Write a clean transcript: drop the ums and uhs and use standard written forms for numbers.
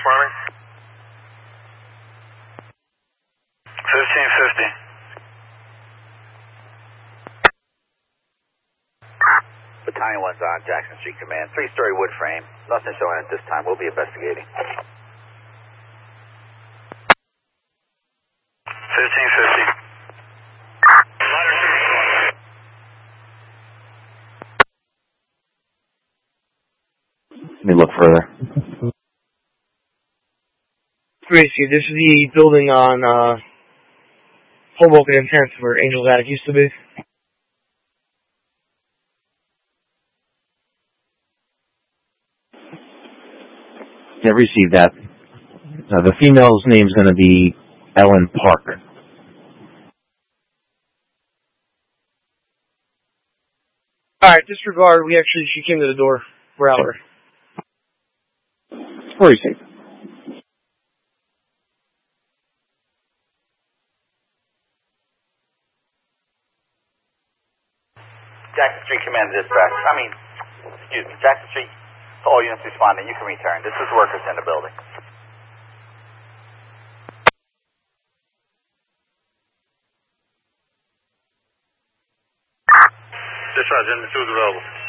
responding. 1550. Battalion 1's on Jackson Street Command. 3-story wood frame. Nothing showing at this time. We'll be investigating. 1550. Let me look further. 3AC, this is the building on Hoboken and 10th where Angel's Attic used to be. Yeah, received that. The female's name's going to be Ellen Park. Alright, disregard. She came to the door. We're out her. Where is he? Jackson Street Command dispatch. Jackson Street. To all units responding, you can return. This is workers in the building. Dispatch, N2 is available.